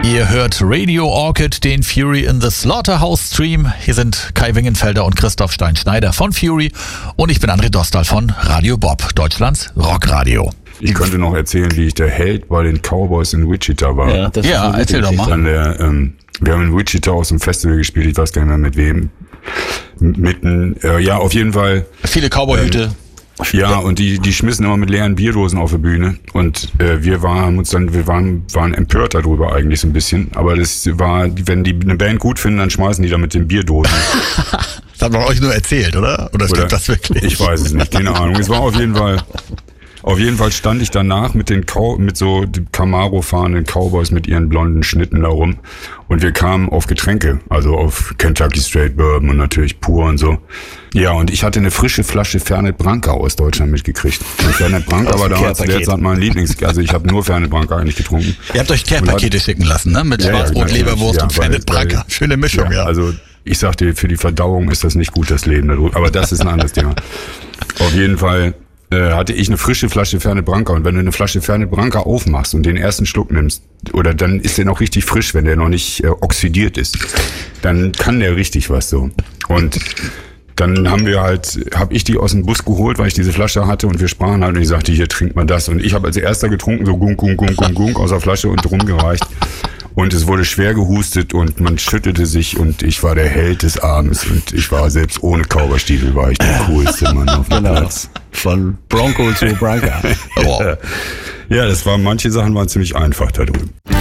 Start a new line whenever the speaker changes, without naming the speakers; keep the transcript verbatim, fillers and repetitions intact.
Ihr hört Radio Orchid, den Fury in the Slaughterhouse Stream. Hier sind Kai Wingenfelder und Christoph Stein-Schneider von Fury und ich bin André Dostal von Radio Bob, Deutschlands Rockradio.
Ich könnte noch erzählen, wie ich der Held bei den Cowboys in Wichita war.
Ja, das ja erzähl doch mal.
An der, ähm, wir haben in Wichita aus dem Festival gespielt, ich weiß gar nicht mehr mit wem. Mit ein, äh, ja, auf jeden Fall.
Viele Cowboyhüte. Ähm,
Ja, und die die schmissen immer mit leeren Bierdosen auf die Bühne und äh, wir waren uns dann wir waren waren empört darüber eigentlich so ein bisschen, aber das war, wenn die eine Band gut finden, dann schmeißen die da mit den Bierdosen.
Das hat man euch nur erzählt, oder? Oder stimmt das wirklich?
Ich weiß es nicht, keine Ahnung. Es war auf jeden Fall Auf jeden Fall stand ich danach mit den Cow- mit so Camaro fahrenden Cowboys mit ihren blonden Schnitten da rum und wir kamen auf Getränke, also auf Kentucky Straight Bourbon und natürlich pur und so. Ja, und ich hatte eine frische Flasche Fernet Branca aus Deutschland mitgekriegt. Und Fernet Branca war damals zu der Zeit mein Lieblings... Also ich habe nur Fernet Branca eigentlich getrunken.
Ihr habt euch Care-Pakete schicken lassen, ne? Mit
ja,
Schwarzbrot,
ja,
Leberwurst
ja,
und Fernet Branca. Schöne Mischung, ja.
ja. Also ich sagte, für die Verdauung ist das nicht gut, das Leben darüber. Aber das ist ein anderes Thema. Auf jeden Fall äh, hatte ich eine frische Flasche Fernet Branca. Und wenn du eine Flasche Fernet Branca aufmachst und den ersten Schluck nimmst, oder dann ist der noch richtig frisch, wenn der noch nicht äh, oxidiert ist, dann kann der richtig was so. Und dann haben wir halt, habe ich die aus dem Bus geholt, weil ich diese Flasche hatte und wir sprachen halt und ich sagte, hier trinkt man das. Und ich habe als erster getrunken, so gunk, gunk, gunk, gunk, gunk aus der Flasche und rumgereicht. Und es wurde schwer gehustet und man schüttelte sich und ich war der Held des Abends und ich war selbst ohne Cowboystiefel war ich der coolste Mann auf dem
genau.
Platz.
Von Bronco zu Branca.
ja. ja, das waren, manche Sachen waren ziemlich einfach da drüben.